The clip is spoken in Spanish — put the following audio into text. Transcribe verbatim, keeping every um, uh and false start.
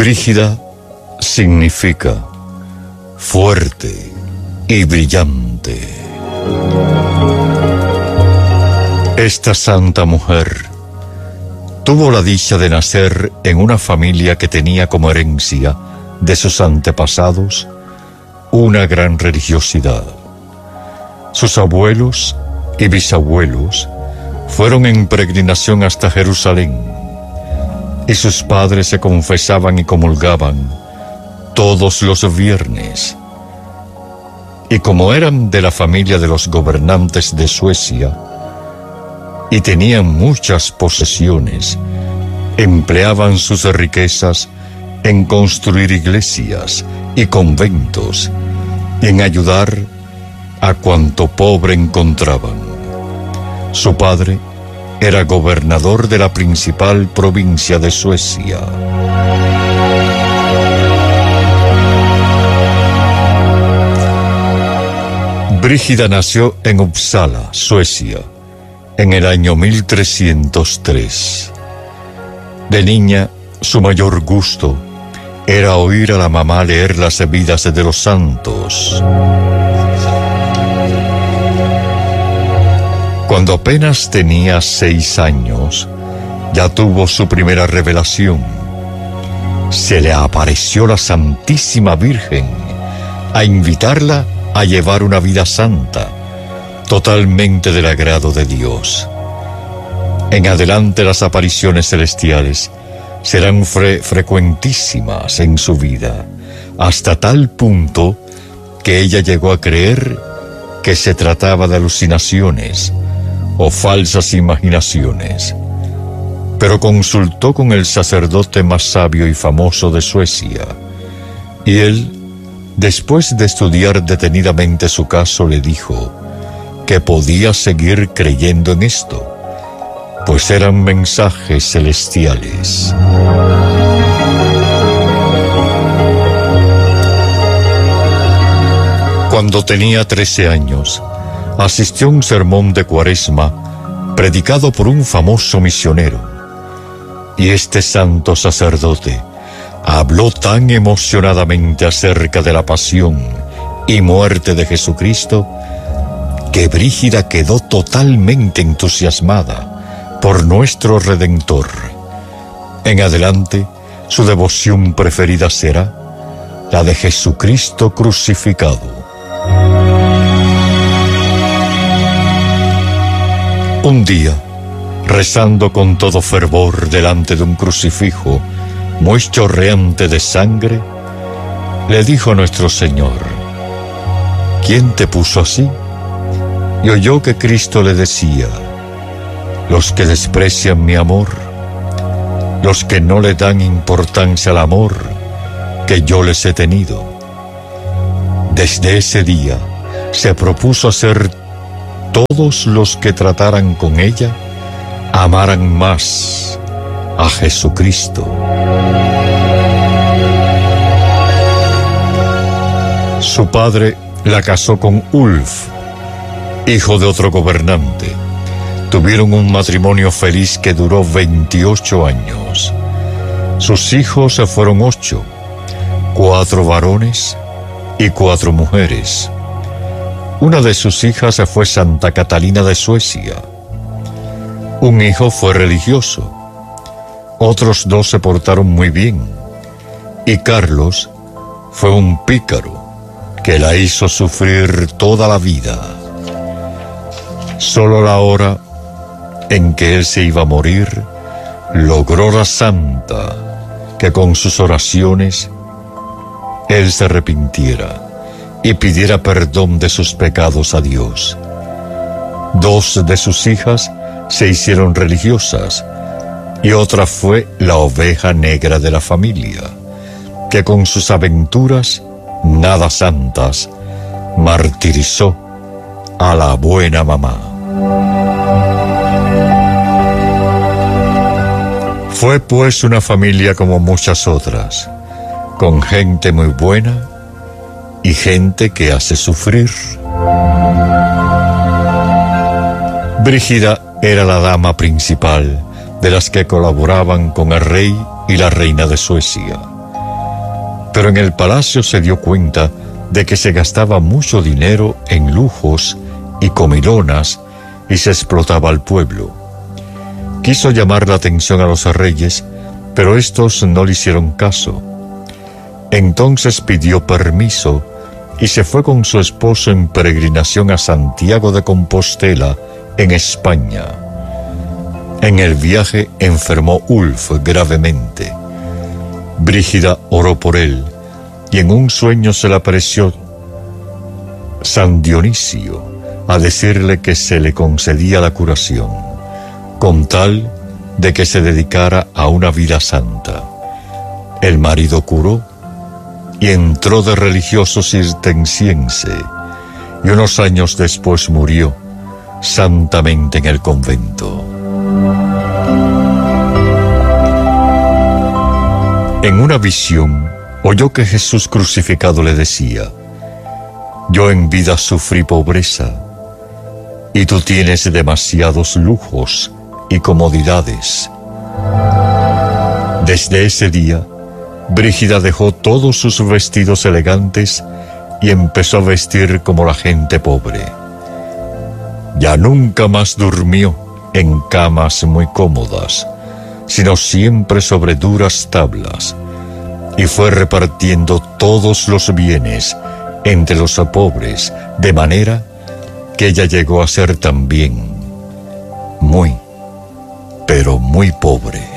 Brígida significa fuerte y brillante. Esta santa mujer tuvo la dicha de nacer en una familia que tenía como herencia de sus antepasados una gran religiosidad. Sus abuelos y bisabuelos fueron en peregrinación hasta Jerusalén, y sus padres se confesaban y comulgaban todos los viernes. Y como eran de la familia de los gobernantes de Suecia y tenían muchas posesiones, empleaban sus riquezas en construir iglesias y conventos y en ayudar a cuanto pobre encontraban. Su padre era gobernador de la principal provincia de Suecia. Brígida nació en Uppsala, Suecia, en el año mil trescientos tres. De niña, su mayor gusto era oír a la mamá leer las vidas de los santos. Cuando apenas tenía seis años, ya tuvo su primera revelación. Se le apareció la Santísima Virgen a invitarla a llevar una vida santa, totalmente del agrado de Dios. En adelante las apariciones celestiales serán fre- frecuentísimas en su vida, hasta tal punto que ella llegó a creer que se trataba de alucinaciones o falsas imaginaciones. Pero consultó con el sacerdote más sabio y famoso de Suecia, y él, después de estudiar detenidamente su caso, le dijo que podía seguir creyendo en esto, pues eran mensajes celestiales. Cuando tenía trece años, asistió a un sermón de Cuaresma predicado por un famoso misionero, y este santo sacerdote habló tan emocionadamente acerca de la pasión y muerte de Jesucristo que Brígida quedó totalmente entusiasmada por nuestro Redentor. En adelante, su devoción preferida será la de Jesucristo crucificado. Un día, rezando con todo fervor delante de un crucifijo muy chorreante de sangre, le dijo nuestro Señor: ¿quién te puso así? Y oyó que Cristo le decía: los que desprecian mi amor, los que no le dan importancia al amor que yo les he tenido. Desde ese día se propuso hacer todos los que trataran con ella amaran más a Jesucristo. Su padre la casó con Ulf, hijo de otro gobernante. Tuvieron un matrimonio feliz que duró veintiocho años. Sus hijos se fueron ocho, cuatro varones y cuatro mujeres. Una de sus hijas fue Santa Catalina de Suecia. Un hijo fue religioso. Otros dos se portaron muy bien. Y Carlos fue un pícaro que la hizo sufrir toda la vida. Solo la hora en que él se iba a morir, logró la santa que con sus oraciones él se arrepintiera y pidiera perdón de sus pecados a Dios. Dos de sus hijas se hicieron religiosas y otra fue la oveja negra de la familia, que con sus aventuras nada santas martirizó a la buena mamá. Fue pues una familia como muchas otras, con gente muy buena y gente que hace sufrir. Brígida era la dama principal de las que colaboraban con el rey y la reina de Suecia. pero en el palacio se dio cuenta de que se gastaba mucho dinero en lujos y comilonas y se explotaba al pueblo. Quiso llamar la atención a los reyes, pero estos no le hicieron caso. Entonces pidió permiso y se fue con su esposo en peregrinación a Santiago de Compostela, en España. En el viaje enfermó Ulf gravemente. Brígida oró por él, y en un sueño se le apareció San Dionisio a decirle que se le concedía la curación, con tal de que se dedicara a una vida santa. El marido curó y entró de religioso cisterciense, y unos años después murió santamente en el convento. En una visión oyó que Jesús crucificado le decía: yo en vida sufrí pobreza, y tú tienes demasiados lujos y comodidades. Desde ese día, Brígida dejó todos sus vestidos elegantes y empezó a vestir como la gente pobre. Ya nunca más durmió en camas muy cómodas, sino siempre sobre duras tablas, y fue repartiendo todos los bienes entre los pobres, de manera que ella llegó a ser también muy, pero muy pobre.